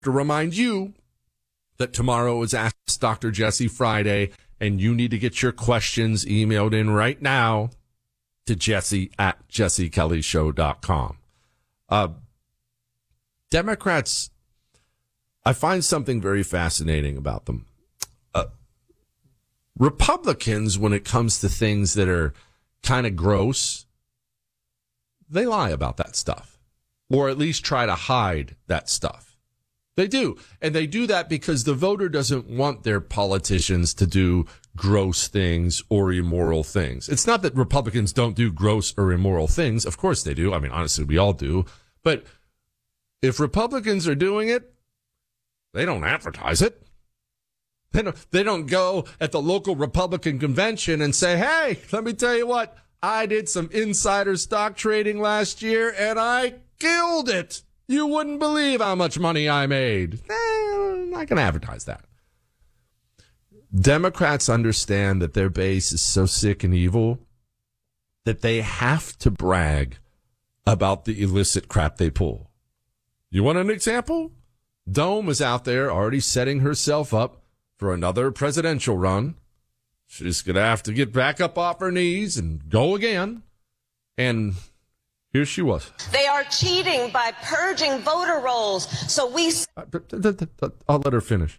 to remind you that tomorrow is Ask Dr. Jesse Friday, and you need to get your questions emailed in right now to jesse@jessekellyshow.com. Democrats, I find something very fascinating about them. Republicans, when it comes to things that are kind of gross, they lie about that stuff, or at least try to hide that stuff. They do. And they do that because the voter doesn't want their politicians to do gross things or immoral things. It's not that Republicans don't do gross or immoral things. Of course they do. I mean, honestly, we all do. But if Republicans are doing it, they don't advertise it. They don't go at the local Republican convention and say, hey, let me tell you what, I did some insider stock trading last year and I killed it. You wouldn't believe how much money I made. I'm not going to advertise that. Democrats understand that their base is so sick and evil that they have to brag about the illicit crap they pull. You want an example? Dome is out there already setting herself up for another presidential run. She's going to have to get back up off her knees and go again. And here she was. They are cheating by purging voter rolls. So I'll let her finish.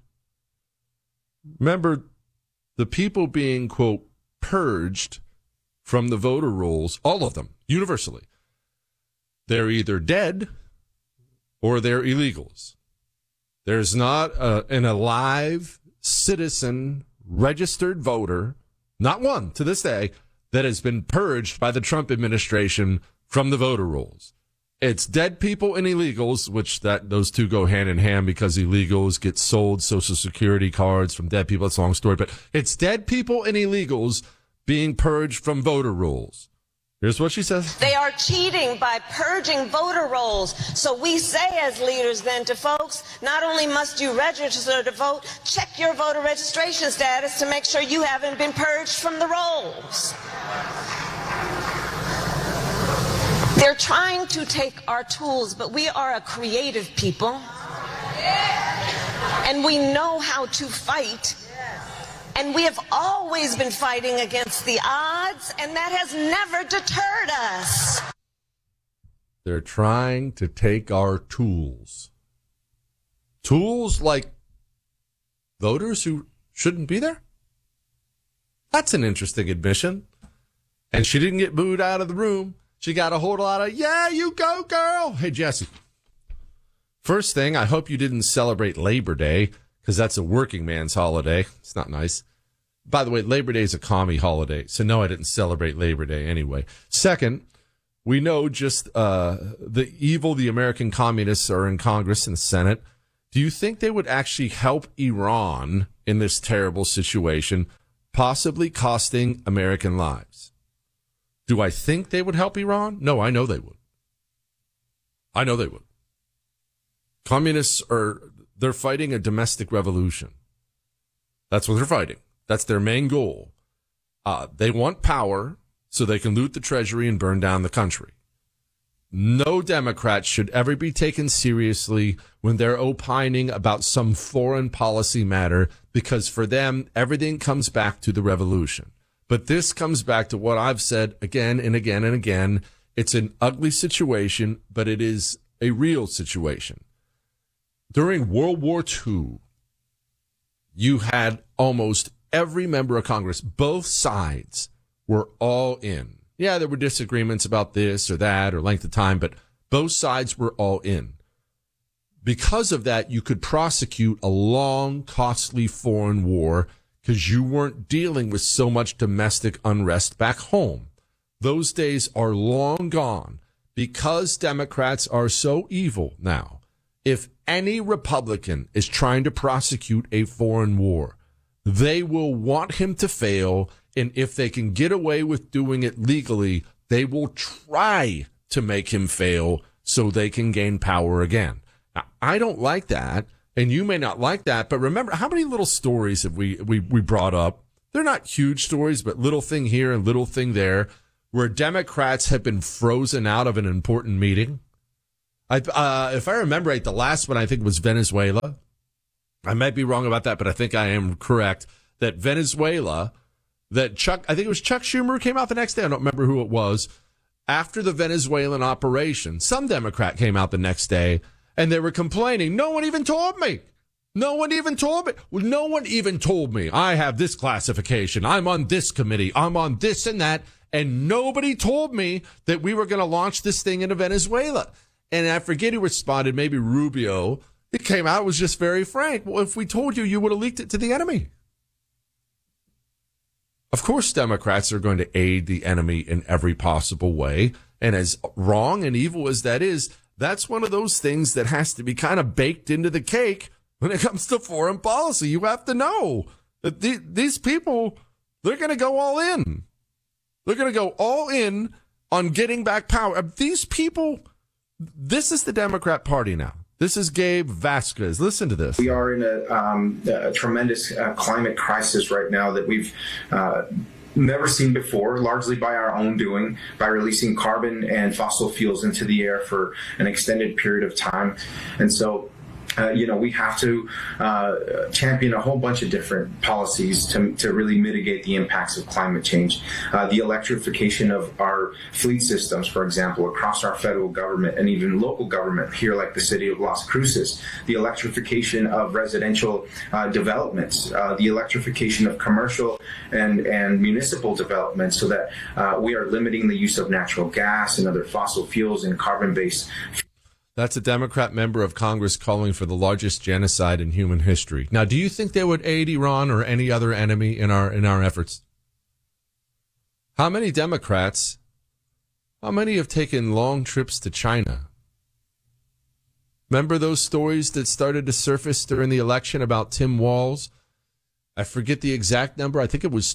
Remember, the people being, quote, purged from the voter rolls, all of them, universally, they're either dead or they're illegals. There's not an alive citizen registered voter, not one to this day, that has been purged by the Trump administration from the voter rolls. It's dead people and illegals, which those two go hand in hand because illegals get sold Social Security cards from dead people. It's a long story, but it's dead people and illegals being purged from voter rolls. Here's what she says. They are cheating by purging voter rolls. So we say as leaders then to folks, not only must you register to vote, check your voter registration status to make sure you haven't been purged from the rolls. They're trying to take our tools, but we are a creative people. And we know how to fight. And we have always been fighting against the odds, and that has never deterred us. They're trying to take our tools. Tools like voters who shouldn't be there? That's an interesting admission. And she didn't get booed out of the room. She got a whole lot of, yeah, you go, girl. Hey, Jesse. First thing, I hope you didn't celebrate Labor Day, because that's a working man's holiday. It's not nice. By the way, Labor Day is a commie holiday, so no, I didn't celebrate Labor Day anyway. Second, we know just the evil the American communists are in Congress and the Senate. Do you think they would actually help Iran in this terrible situation, possibly costing American lives? Do I think they would help Iran? No, I know they would. I know they would. Communists they're fighting a domestic revolution. That's what they're fighting. That's their main goal. They want power so they can loot the treasury and burn down the country. No Democrat should ever be taken seriously when they're opining about some foreign policy matter, because for them, everything comes back to the revolution. But this comes back to what I've said again and again and again. It's an ugly situation, but it is a real situation. During World War II, you had almost every member of Congress, both sides were all in. Yeah, there were disagreements about this or that or length of time, but both sides were all in. Because of that, you could prosecute a long, costly foreign war because you weren't dealing with so much domestic unrest back home. Those days are long gone because Democrats are so evil now. If any Republican is trying to prosecute a foreign war, they will want him to fail, and if they can get away with doing it legally, they will try to make him fail so they can gain power again. Now, I don't like that, and you may not like that, but remember, how many little stories have we brought up? They're not huge stories, but little thing here and little thing there, where Democrats have been frozen out of an important meeting. If I remember right, the last one I think was Venezuela. I might be wrong about that, but I think I am correct that Venezuela, I think it was Chuck Schumer who came out the next day. I don't remember who it was. After the Venezuelan operation, some Democrat came out the next day and they were complaining. No one even told me. No one even told me. Well, no one even told me. I have this classification. I'm on this committee. I'm on this and that. And nobody told me that we were going to launch this thing into Venezuela. And I forget who responded, maybe Rubio. It came out, was just very frank. Well, if we told you, you would have leaked it to the enemy. Of course, Democrats are going to aid the enemy in every possible way. And as wrong and evil as that is, that's one of those things that has to be kind of baked into the cake when it comes to foreign policy. You have to know that these people, they're going to go all in. They're going to go all in on getting back power. These people, this is the Democrat Party now. This is Gabe Vasquez. Listen to this. We are in a tremendous climate crisis right now that we've never seen before, largely by our own doing, by releasing carbon and fossil fuels into the air for an extended period of time. And so, we have to champion a whole bunch of different policies to really mitigate the impacts of climate change. The electrification of our fleet systems, for example, across our federal government and even local government here, like the city of Las Cruces. The electrification of residential developments, the electrification of commercial and municipal developments, so that we are limiting the use of natural gas and other fossil fuels and carbon-based. That's a Democrat member of Congress calling for the largest genocide in human history. Now, do you think they would aid Iran or any other enemy in our efforts? How many Democrats, how many have taken long trips to China? Remember those stories that started to surface during the election about Tim Walz? I forget the exact number. I think it was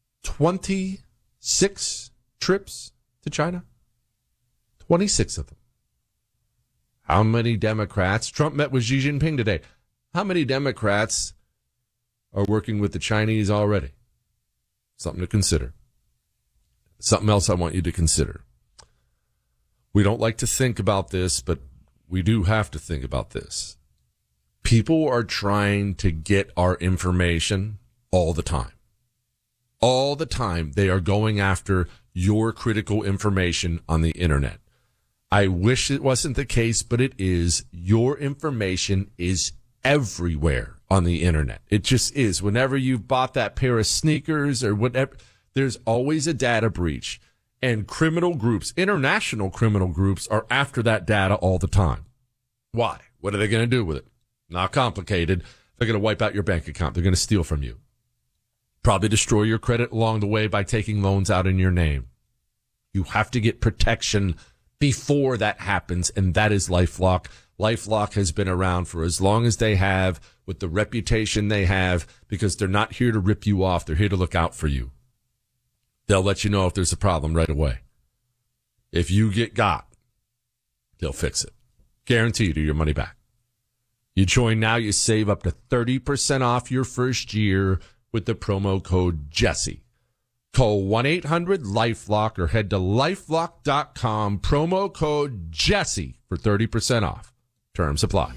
26 trips to China. 26 of them. How many Democrats? Trump met with Xi Jinping today. How many Democrats are working with the Chinese already? Something to consider. Something else I want you to consider. We don't like to think about this, but we do have to think about this. People are trying to get our information all the time. All the time, they are going after your critical information on the internet. I wish it wasn't the case, but it is. Your information is everywhere on the internet. It just is. Whenever you've bought that pair of sneakers or whatever, there's always a data breach. And criminal groups, international criminal groups, are after that data all the time. Why? What are they going to do with it? Not complicated. They're going to wipe out your bank account. They're going to steal from you. Probably destroy your credit along the way by taking loans out in your name. You have to get protection before that happens, and that is LifeLock. LifeLock has been around for as long as they have, with the reputation they have, because they're not here to rip you off. They're here to look out for you. They'll let you know if there's a problem right away. If you get got, they'll fix it. Guaranteed your money back. You join now, you save up to 30% off your first year with the promo code Jesse. Call 1-800-LifeLock or head to LifeLock.com, promo code Jesse for 30% off. Terms apply.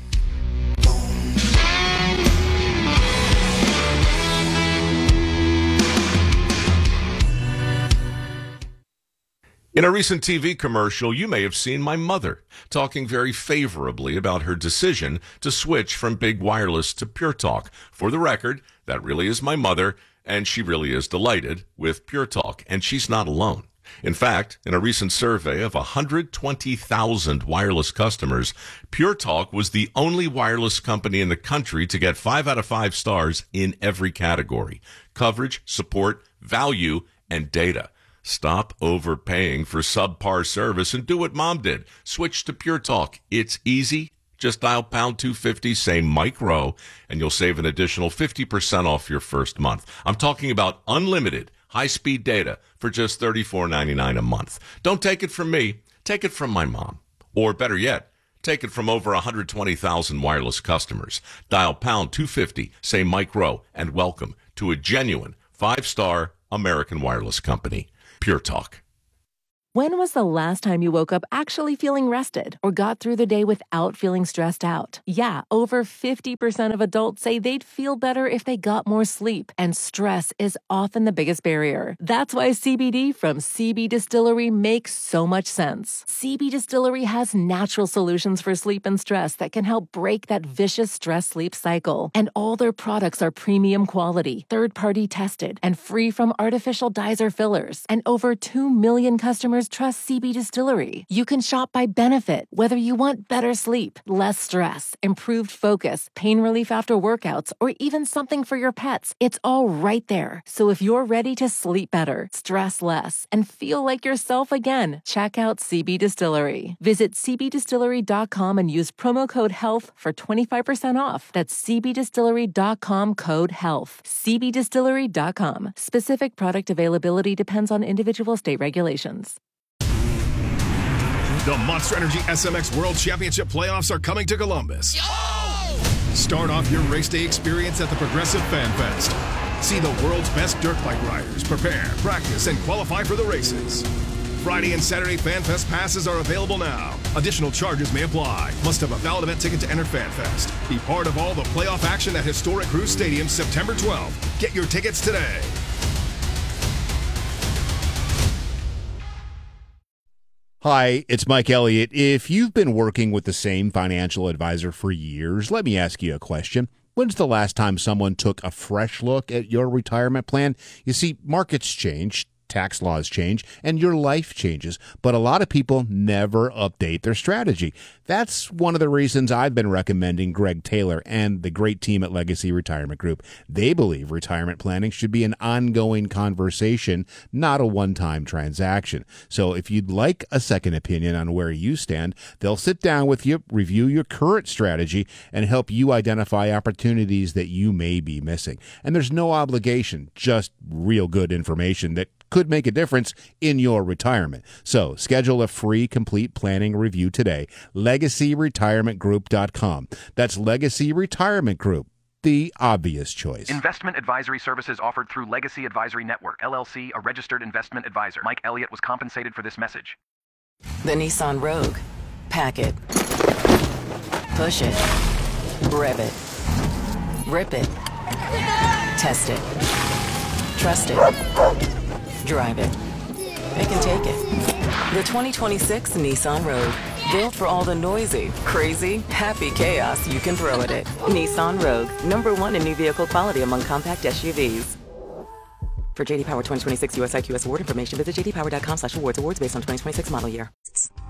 In a recent TV commercial, you may have seen my mother talking very favorably about her decision to switch from big wireless to Pure Talk. For the record, that really is my mother, and she really is delighted with Pure Talk, and she's not alone. In fact, in a recent survey of 120,000 wireless customers, Pure Talk was the only wireless company in the country to get 5 out of 5 stars in every category: coverage, support, value, and data. Stop overpaying for subpar service and do what Mom did. Switch to Pure Talk. It's easy. Just dial pound 250, say Mike Rowe, and you'll save an additional 50% off your first month. I'm talking about unlimited high-speed data for just $34.99 a month. Don't take it from me. Take it from my mom. Or better yet, take it from over 120,000 wireless customers. Dial pound 250, say Mike Rowe, and welcome to a genuine 5-star American wireless company. Pure Talk. When was the last time you woke up actually feeling rested or got through the day without feeling stressed out? Yeah, over 50% of adults say they'd feel better if they got more sleep, and stress is often the biggest barrier. That's why CBD from CB Distillery makes so much sense. CB Distillery has natural solutions for sleep and stress that can help break that vicious stress-sleep cycle. And all their products are premium quality, third-party tested, and free from artificial dyes or fillers. And over 2 million customers trust CB Distillery. You can shop by benefit, whether you want better sleep, less stress, improved focus, pain relief after workouts, or even something for your pets. It's all right there. So if you're ready to sleep better, stress less, and feel like yourself again, check out CB Distillery. Visit cbdistillery.com and use promo code HEALTH for 25% off. That's cbdistillery.com, code HEALTH. cbdistillery.com. Specific product availability depends on individual state regulations. The Monster Energy SMX World Championship playoffs are coming to Columbus. Start off your race day experience at the Progressive Fan Fest. See the world's best dirt bike riders prepare, practice, and qualify for the races. Friday and Saturday Fan Fest passes are available now. Additional charges may apply. Must have a valid event ticket to enter Fan Fest. Be part of all the playoff action at historic Cruise Stadium September 12th. Get your tickets today. Hi, it's Mike Elliott. If you've been working with the same financial advisor for years, let me ask you a question. When's the last time someone took a fresh look at your retirement plan? You see, markets change, tax laws change, and your life changes, but a lot of people never update their strategy. That's one of the reasons I've been recommending Greg Taylor and the great team at Legacy Retirement Group. They believe retirement planning should be an ongoing conversation, not a one-time transaction. So if you'd like a second opinion on where you stand, they'll sit down with you, review your current strategy, and help you identify opportunities that you may be missing. And there's no obligation, just real good information that could make a difference in your retirement. So schedule a free complete planning review today. LegacyRetirementGroup.com. That's Legacy Retirement Group, the obvious choice. Investment advisory services offered through Legacy Advisory Network, LLC, a registered investment advisor. Mike Elliott was compensated for this message. The Nissan Rogue. Pack it. Push it. Rev it. Rip it. Test it. Trust it. Drive it. It can take it. The 2026 Nissan Rogue. Built for all the noisy, crazy, happy chaos you can throw at it. Nissan Rogue. #1 in new vehicle quality among compact SUVs. For JD Power 2026 US IQS award information, visit jdpower.com/awards. Awards based on 2026 model year.